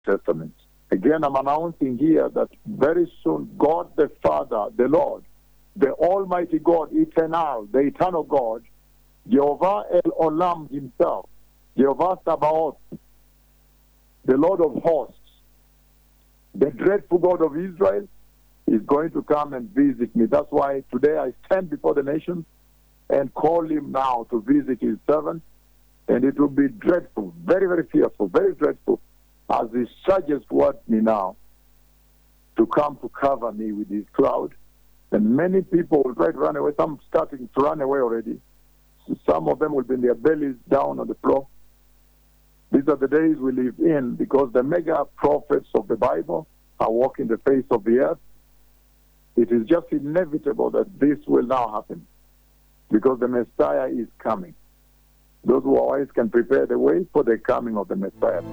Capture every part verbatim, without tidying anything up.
Testament. Again, I'm announcing here that very soon God the Father, the Lord, the Almighty God, eternal, the eternal God, Jehovah El Olam himself, Jehovah Sabaoth, the Lord of hosts, the dreadful God of Israel, is going to come and visit me. That's why today I stand before the nations and call him now to visit his servant. And it will be dreadful, very, very fearful, very dreadful, as he surges towards me now to come to cover me with his cloud. And many people will try to run away. Some starting to run away already. Some of them will be in their bellies down on the floor. These are the days we live in, because the mega prophets of the Bible are walking the face of the earth. It is just inevitable that this will now happen, because the Messiah is coming. Those who are wise can prepare the way for the coming of the Messiah.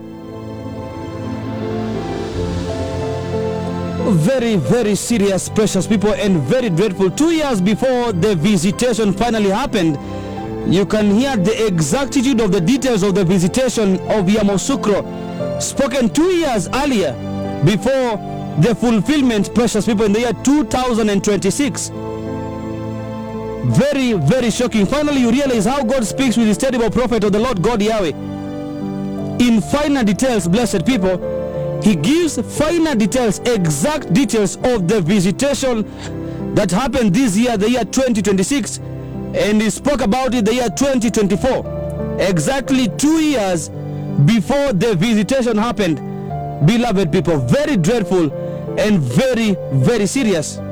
Very, very serious, precious people, and very dreadful. Two years before the visitation finally happened, you can hear the exactitude of the details of the visitation of Yamoussoukro, spoken two years earlier, before the fulfillment, precious people, in the year two thousand twenty-six. Very, very shocking. Finally, you realize how God speaks with his terrible prophet of the Lord God Yahweh. In finer details, blessed people, he gives finer details, exact details of the visitation that happened this year, the year twenty twenty-six, and he spoke about it the year twenty twenty-four, exactly two years before the visitation happened. Beloved people, very dreadful and very, very serious.